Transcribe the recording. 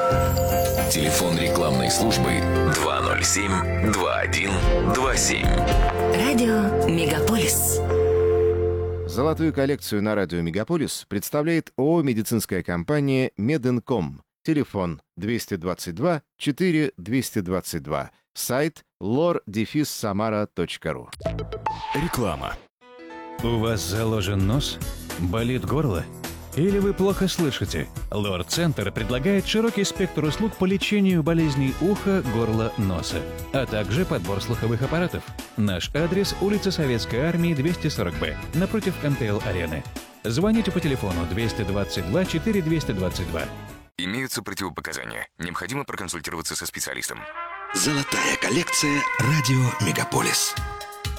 Телефон рекламной службы 207-2127. Радио Мегаполис. Золотую коллекцию на радио «Мегаполис» представляет ООО «Медицинская компания Мединком». Телефон 222-4-222. Сайт lor-samara.ru. Реклама. У вас заложен нос? Болит горло? Или вы плохо слышите? Лор-центр предлагает широкий спектр услуг по лечению болезней уха, горла, носа, а также подбор слуховых аппаратов. Наш адрес – улица Советской Армии, 240Б, напротив МТЛ-арены. Звоните по телефону 222-4-222. Имеются противопоказания. Необходимо проконсультироваться со специалистом. Золотая коллекция «Радио Мегаполис».